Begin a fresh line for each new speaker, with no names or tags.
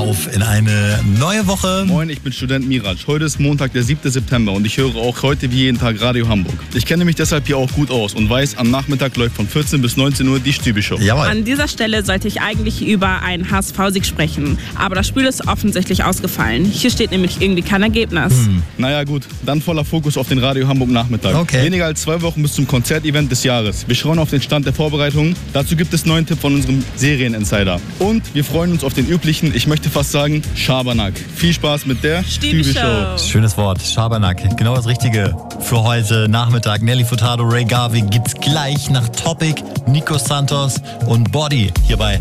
auf in eine neue Woche.
Moin, ich bin Student Mirac. Heute ist Montag, der 7. September und ich höre auch heute wie jeden Tag Radio Hamburg. Ich kenne mich deshalb hier auch gut aus und weiß, am Nachmittag läuft von 14 bis 19 Uhr die Stübi-Show.
Jawohl.
An dieser Stelle sollte ich eigentlich über einen HSV-Sieg sprechen, aber das Spiel ist offensichtlich ausgefallen. Hier steht nämlich irgendwie kein Ergebnis.
Naja gut, dann voller Fokus auf den Radio Hamburg Nachmittag.
Okay.
Weniger als 2 Wochen bis zum Konzertevent des Jahres. Wir schauen auf den Stand der Vorbereitungen. Dazu gibt es einen neuen Tipp von unserem Serieninsider. Und wir freuen uns auf den üblichen, ich möchte fast sagen, Schabernack. Viel Spaß mit der
Stübi-Show.
Schönes Wort, Schabernack. Genau das Richtige für heute Nachmittag. Nelly Furtado, Ray Garvey gibt's gleich nach Topic, Nico Santos und Body hierbei.